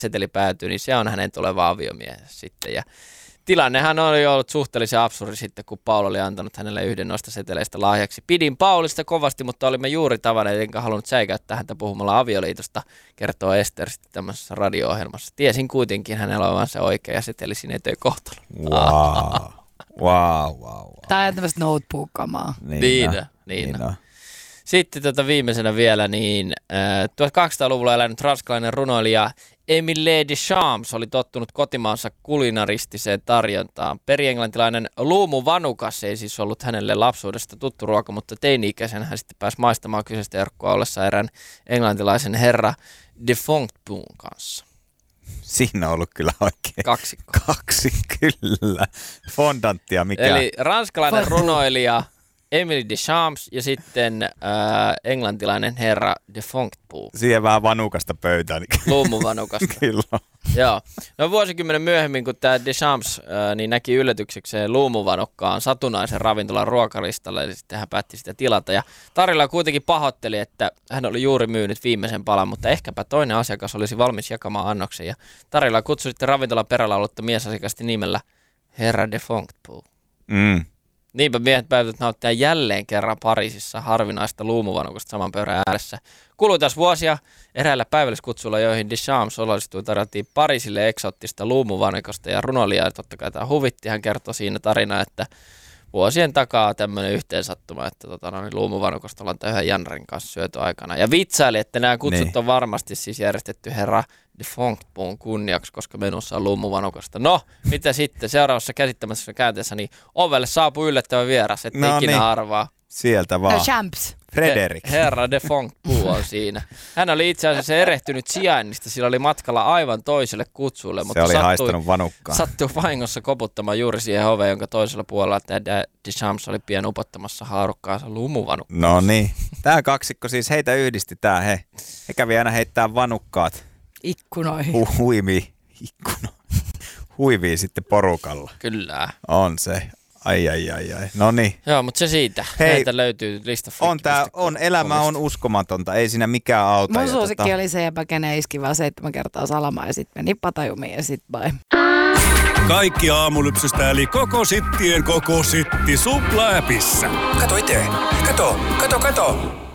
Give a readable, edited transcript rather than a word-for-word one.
seteli päätyy, niin se on hänen tuleva aviomiehensä sitten. Ja tilannehan oli ollut suhteellisen absurdi sitten, kun Paul oli antanut hänelle yhden noista seteleistä lahjaksi. Pidin Paulista kovasti, mutta olimme juuri tavanneet, enkä halunnut säikäyttää häntä puhumalla avioliitosta, kertoo Ester sitten tämmöisessä radio-ohjelmassa. Tiesin kuitenkin hänellä olevansa oikea ja seteli sinetöi kohtalon. Wow. Tämä on tämmöistä notebook-kamaa. Niin. Sitten viimeisenä vielä, niin 1200-luvulla elänyt ranskalainen runoilija Émile Deschamps oli tottunut kotimaansa kulinaristiseen tarjontaan. Perienglantilainen luumuvanukas ei siis ollut hänelle lapsuudesta tuttu ruoka, mutta teini-ikäisen hän sitten pääsi maistamaan kyseistä herkkua ollessa erään englantilaisen herra de Fontbon kanssa. Siinä on ollut kyllä oikein. Kaksi, kyllä. Fondanttia mikä? Eli ranskalainen runoilija Émile Deschamps ja sitten englantilainen herra de Fontbon. Siihen vähän vanukasta pöytään. Luumuvanukasta. Kyllä. Joo. No vuosikymmenen myöhemmin, kun tämä Deschamps niin näki yllätyksekseen luumuvanukkaan satunnaisen ravintolan ruokalistalle, eli sitten hän päätti sitä tilata. Ja Tarilla kuitenkin pahoitteli, että hän oli juuri myynyt viimeisen palan, mutta ehkäpä toinen asiakas olisi valmis jakamaan annoksen. Ja Tarilla kutsui sitten ravintolan perällä ollutta miesasiakasti nimellä herra de Fontbon. Niinpä miehet päätyvät nauttia jälleen kerran Pariisissa harvinaista luumuvanukasta saman pöydän ääressä. Kului taas vuosia eräillä päivälliskutsuilla, joihin Deschamps osallistui, tarjottiin Pariisille eksoottista luumuvanukosta ja runoilijaa. Totta kai tämä huvitti. Hän kertoi siinä tarinaa, että vuosien takaa tämmöinen yhteensattuma, että luumuvanukosta ollaan yhden Janrin kanssa syöty aikana. Ja vitsaili, että nämä kutsut on varmasti siis järjestetty herra de Fontbon kunniaksi, koska menussa on luumuvanukasta. No, mitä sitten? Seuraavassa käsittämättömässä käänteessä, niin ovelle saapui yllättävä vieras, ettei ikinä arvaa. Sieltä vaan. Champs. Frederik. Herra de Fontbon on siinä. Hän oli itse asiassa erehtynyt sijainnista, sillä oli matkalla aivan toiselle kutsulle, mutta oli haistanut vanukkaan. Sattui vahingossa koputtamaan juuri siihen oveen, jonka toisella puolella Deschamps oli pian upottamassa haarukkaansa luumuvanukkaan. No niin. Tämä kaksikko siis heitä yhdisti tää he. He kävi aina heittää vanukkaat ikkunoihin. Huivii sitten porukalla. Kyllä. On se. Ai. No niin. Joo, mutta se siitä. Heitä löytyy listafreak.com. Elämä on uskomatonta. Ei siinä mikään auta. Mun suosikki oli se epäkene iski vaan 7 kertaa salamaa ja sitten meni patajumiin ja sitten bye. Kaikki aamulypsystä eli koko sittien koko sitti Supla-äpissä. Kato itse. Kato.